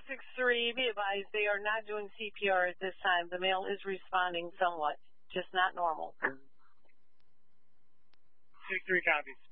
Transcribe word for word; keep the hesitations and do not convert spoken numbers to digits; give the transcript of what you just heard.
six three, be advised they are not doing C P R at this time. The male is responding somewhat, just not normal. six three copies.